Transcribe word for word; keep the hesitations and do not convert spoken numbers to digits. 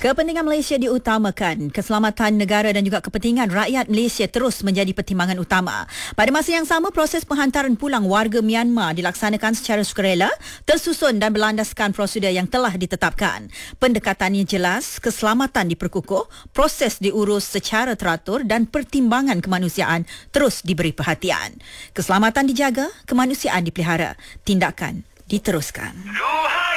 Kepentingan Malaysia diutamakan. Keselamatan negara dan juga kepentingan rakyat Malaysia terus menjadi pertimbangan utama. Pada masa yang sama, proses penghantaran pulang warga Myanmar dilaksanakan secara sukarela, tersusun dan berlandaskan prosedur yang telah ditetapkan. Pendekatannya jelas, keselamatan diperkukuh, proses diurus secara teratur dan pertimbangan kemanusiaan terus diberi perhatian. Keselamatan dijaga, kemanusiaan dipelihara, tindakan diteruskan.